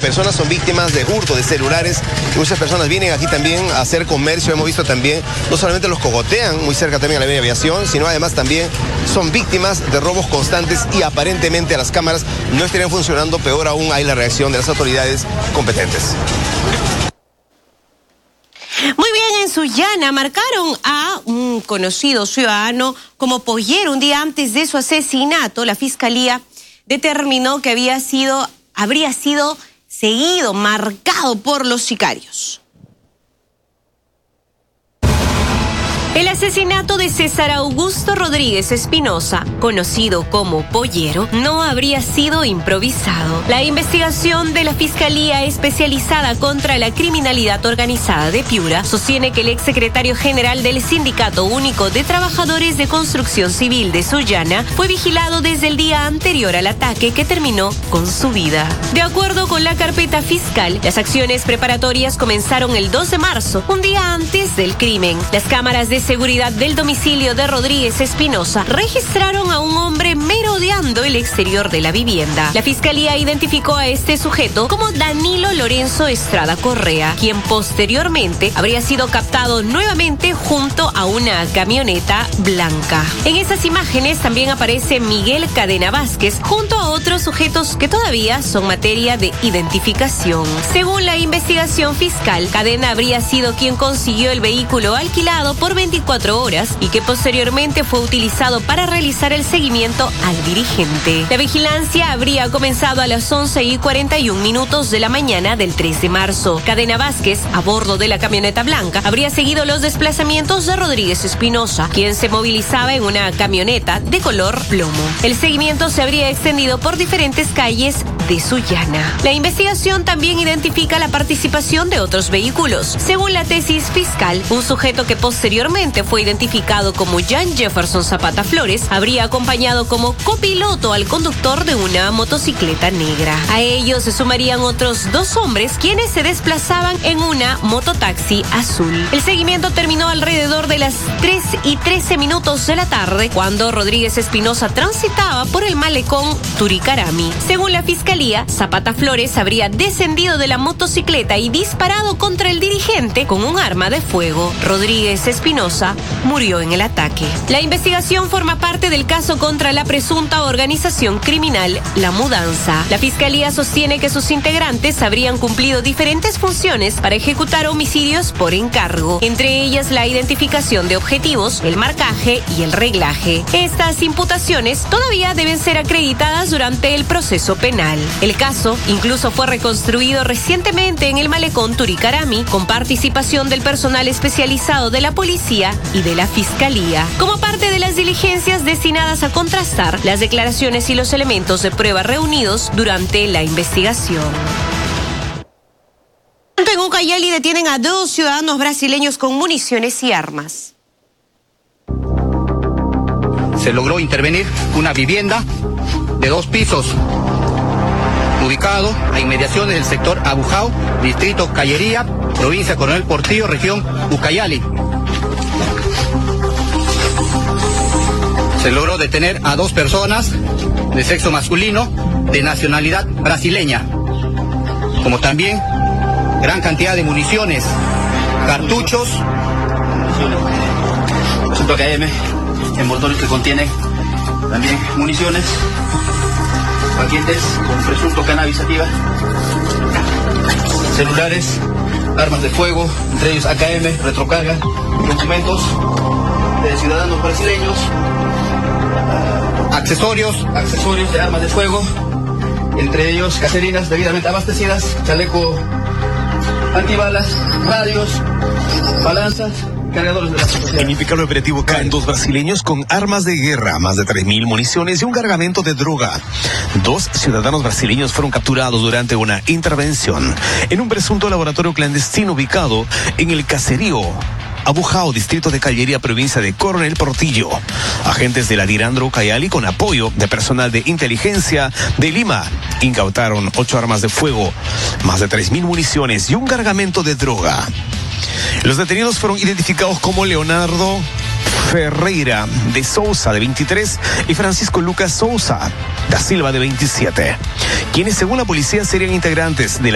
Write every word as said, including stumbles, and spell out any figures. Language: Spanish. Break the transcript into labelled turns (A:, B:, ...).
A: personas son víctimas de hurto de celulares. Y muchas personas vienen aquí también a hacer comercio. Hemos visto también, no solamente los cogotean muy cerca también a la avenida Aviación, sino además también son víctimas de robos constantes y aparentemente las cámaras no estarían funcionando. Peor aún, hay la reacción de las autoridades competentes.
B: Muy bien, en Sullana marcaron a un conocido ciudadano como pollero. Un día antes de su asesinato, la fiscalía determinó que había sido, habría sido seguido, marcado por los sicarios. El asesinato de César Augusto Rodríguez Espinosa, conocido como Pollero, no habría sido improvisado. La investigación de la Fiscalía Especializada contra la Criminalidad Organizada de Piura sostiene que el exsecretario general del Sindicato Único de Trabajadores de Construcción Civil de Sullana fue vigilado desde el día anterior al ataque que terminó con su vida. De acuerdo con la carpeta fiscal, las acciones preparatorias comenzaron el dos de marzo, un día antes del crimen. Las cámaras de seguridad del domicilio de Rodríguez Espinosa registraron a un hombre merodeando el exterior de la vivienda. La fiscalía identificó a este sujeto como Danilo Lorenzo Estrada Correa, quien posteriormente habría sido captado nuevamente junto a una camioneta blanca. En esas imágenes también aparece Miguel Cadena Vázquez junto a otros sujetos que todavía son materia de identificación. Según la investigación fiscal, Cadena habría sido quien consiguió el vehículo alquilado por veinticuatro horas y que posteriormente fue utilizado para realizar el seguimiento al dirigente. La vigilancia habría comenzado a las once y cuarenta y un minutos de la mañana del tres de marzo. Cadena Vázquez, a bordo de la camioneta blanca, habría seguido los desplazamientos de Rodríguez Espinosa, quien se movilizaba en una camioneta de color plomo. El seguimiento se habría extendido por diferentes calles de Sullana. La investigación también identifica la participación de otros vehículos. Según la tesis fiscal, un sujeto que posteriormente fue identificado como Jan Jefferson Zapata Flores habría acompañado como copiloto al conductor de una motocicleta negra. A ellos se sumarían otros dos hombres quienes se desplazaban en una mototaxi azul. El seguimiento terminó alrededor de las tres y trece minutos de la tarde cuando Rodríguez Espinosa transitaba por el malecón Turicarami. Según la fiscalía, Zapata Flores habría descendido de la motocicleta y disparado contra el dirigente con un arma de fuego. Rodríguez Espinosa murió en el ataque. La investigación forma parte del caso contra la presunta organización criminal La Mudanza. La fiscalía sostiene que sus integrantes habrían cumplido diferentes funciones para ejecutar homicidios por encargo, entre ellas la identificación de objetivos, el marcaje y el reglaje. Estas imputaciones todavía deben ser acreditadas durante el proceso penal. El caso incluso fue reconstruido recientemente en el malecón Turicarami con participación del personal especializado de la policía y de la fiscalía, como parte de las diligencias destinadas a contrastar las declaraciones y los elementos de prueba reunidos durante la investigación. En Ucayali detienen a dos ciudadanos brasileños con municiones y armas.
C: Se logró intervenir una vivienda de dos pisos, ubicado a inmediaciones del sector Abujao, distrito Callería, provincia Coronel Portillo, región Ucayali. Se logró detener a dos personas de sexo masculino de nacionalidad brasileña, como también gran cantidad de municiones, cartuchos, ciento K M, envoltorios que contienen también municiones, paquetes con presunto cannabis sativa, celulares, armas de fuego, entre ellos A K M, retrocarga, documentos de ciudadanos brasileños, accesorios, accesorios de armas de fuego, entre ellos caserinas debidamente abastecidas, chaleco antibalas, radios, balanzas, cargadores de la policía.
A: En impecable operativo caen dos brasileños con armas de guerra, más de tres mil municiones y un cargamento de droga. Dos ciudadanos brasileños fueron capturados durante una intervención en un presunto laboratorio clandestino ubicado en el caserío Abujao, distrito de Callería, provincia de Coronel Portillo. Agentes de la Dirandro Ucayali, con apoyo de personal de inteligencia de Lima, incautaron ocho armas de fuego, más de tres mil municiones y un cargamento de droga. Los detenidos fueron identificados como Leonardo Ferreira de Souza, de veintitrés, y Francisco Lucas Souza da Silva, de veintisiete, quienes según la policía serían integrantes de la